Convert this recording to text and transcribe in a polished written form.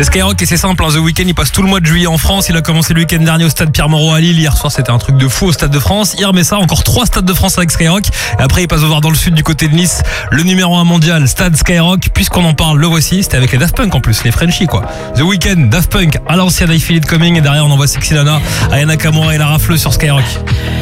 C'est Skyrock et c'est simple, The Weeknd il passe tout le mois de juillet en France. Il a commencé le week-end dernier au stade Pierre-Mauroy à Lille. Hier soir c'était un truc de fou au stade de France. Il remet ça, encore 3 stades de France avec Skyrock. Et après il passe au voir dans le sud du côté de Nice, le numéro 1 mondial, stade Skyrock. Puisqu'on en parle, le voici, c'était avec les Daft Punk en plus, les Frenchies quoi. The Weeknd, Daft Punk à l'ancienne I Feel It Coming. Et derrière on envoie Sexy Lana, Aya Nakamura et Lara Fleu sur Skyrock.